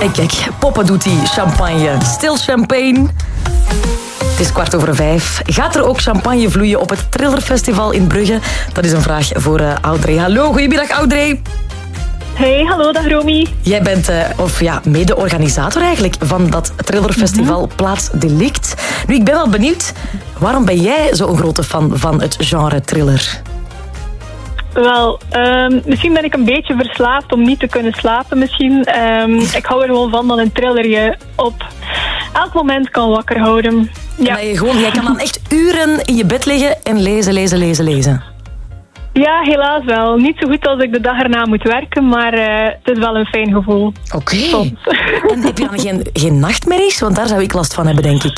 En kijk, poppen doet hij. Champagne. Stil champagne. Het is 5:15. Gaat er ook champagne vloeien op het Trillerfestival in Brugge? Dat is een vraag voor Audrey. Hallo, goedemiddag Audrey. Hey, hallo, dag Romy. Jij bent mede-organisator eigenlijk van dat Trillerfestival Plaats Delict. Nu, ik ben wel benieuwd, waarom ben jij zo'n grote fan van het genre thriller? Wel, misschien ben ik een beetje verslaafd om niet te kunnen slapen misschien. Ik hou er gewoon van dat een thriller je op elk moment kan wakker houden. Ja. Jij kan dan echt uren in je bed liggen en lezen. Ja, helaas wel. Niet zo goed als ik de dag erna moet werken, maar het is wel een fijn gevoel. Oké. En heb je dan geen nachtmerries? Want daar zou ik last van hebben, denk ik.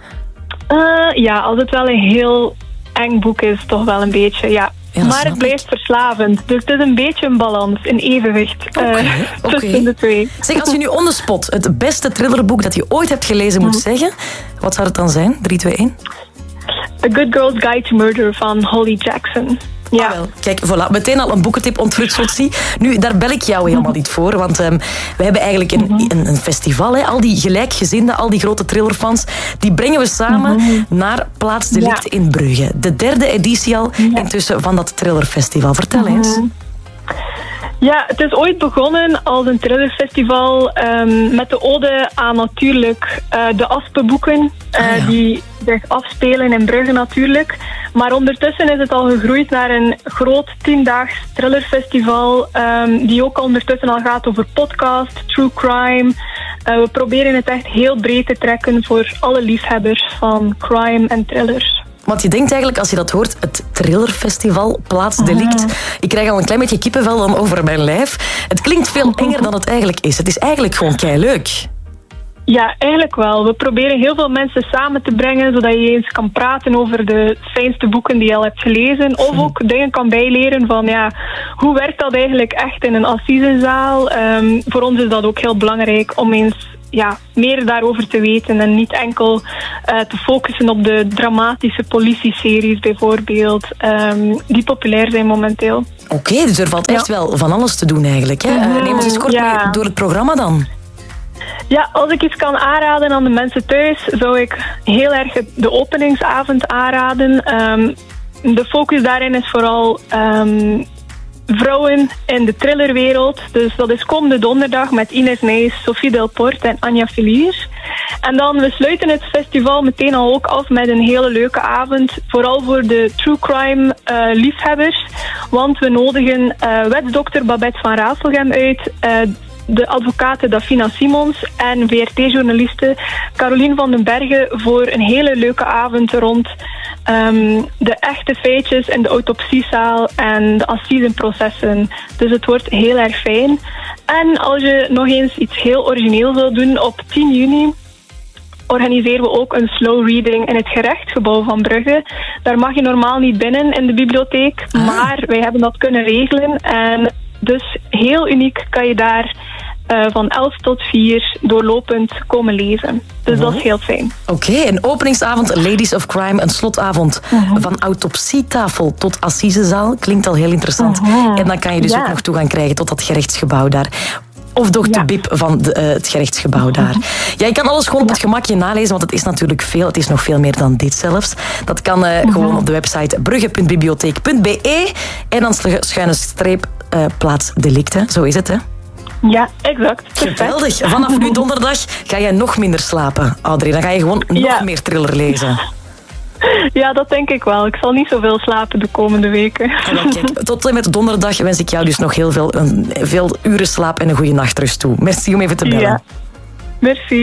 Ja, als het wel een heel eng boek is, toch wel een beetje, ja. Ja, maar het blijft verslavend. Dus het is een beetje een balans, een evenwicht tussen de twee. Zeg, als je nu on the spot het beste thrillerboek dat je ooit hebt gelezen moet zeggen, wat zou het dan zijn? 3, 2, 1. A Good Girl's Guide to Murder van Holly Jackson. Ja. Ah, wel. Kijk, voilà, meteen al een boekentip ontfrutseld zie. Nu, daar bel ik jou helemaal niet voor, want we hebben eigenlijk een festival. Hè. Al die gelijkgezinden, al die grote thrillerfans, die brengen we samen naar Plaats Delict in Brugge. De 3e editie al intussen van dat thrillerfestival. Vertel eens. Ja, het is ooit begonnen als een thrillerfestival met de ode aan natuurlijk de Aspenboeken die zich afspelen in Brugge natuurlijk. Maar ondertussen is het al gegroeid naar een groot 10-daags thrillerfestival die ook ondertussen al gaat over podcast, true crime. We proberen het echt heel breed te trekken voor alle liefhebbers van crime en thrillers. Want je denkt eigenlijk, als je dat hoort, het Thrillerfestival Plaats Delict. Ik krijg al een klein beetje kippenvel dan over mijn lijf. Het klinkt veel enger dan het eigenlijk is. Het is eigenlijk gewoon keileuk. Ja, eigenlijk wel. We proberen heel veel mensen samen te brengen, zodat je eens kan praten over de fijnste boeken die je al hebt gelezen. Of ook dingen kan bijleren van, hoe werkt dat eigenlijk echt in een assisezaal? Voor ons is dat ook heel belangrijk om eens meer daarover te weten en niet enkel te focussen op de dramatische politieseries bijvoorbeeld, die populair zijn momenteel. Oké, dus er valt echt wel van alles te doen eigenlijk. Hè? Neem ons eens kort mee door het programma dan. Ja, als ik iets kan aanraden aan de mensen thuis, zou ik heel erg de openingsavond aanraden. De focus daarin is vooral vrouwen in de thrillerwereld. Dus dat is komende donderdag met Ines Nijs, Sophie Delporte en Anja Filier. En dan, we sluiten het festival meteen al ook af met een hele leuke avond. Vooral voor de true crime liefhebbers. Want we nodigen wetsdokter Babette van Rafelgem uit, de advocate Dafina Simons en VRT-journaliste Caroline van den Bergen voor een hele leuke avond rond de echte feitjes in de autopsiezaal en de assisenprocessen. Dus het wordt heel erg fijn. En als je nog eens iets heel origineels wil doen, op 10 juni organiseren we ook een slow reading in het gerechtsgebouw van Brugge. Daar mag je normaal niet binnen in de bibliotheek, maar wij hebben dat kunnen regelen. En dus heel uniek kan je daar van 11 tot 4 doorlopend komen lezen. Dus dat is heel fijn. Oké, een openingsavond Ladies of Crime, een slotavond van autopsietafel tot assisezaal. Klinkt al heel interessant. En dan kan je dus ook nog toegang krijgen tot dat gerechtsgebouw daar. Of dokter Bib van het gerechtsgebouw daar. Ja, je kan alles gewoon op het gemakje nalezen, want het is natuurlijk veel. Het is nog veel meer dan dit zelfs. Dat kan gewoon op de website brugge.bibliotheek.be en dan schuine streep Plaats Delict. Zo is het, hè? Ja, exact. Geweldig. Vanaf nu donderdag ga jij nog minder slapen, Audrey. Dan ga je gewoon nog meer thriller lezen. Ja, dat denk ik wel. Ik zal niet zoveel slapen de komende weken. Kijk, tot en met donderdag wens ik jou dus nog heel veel uren slaap en een goede nachtrust toe. Merci om even te bellen. Ja, merci.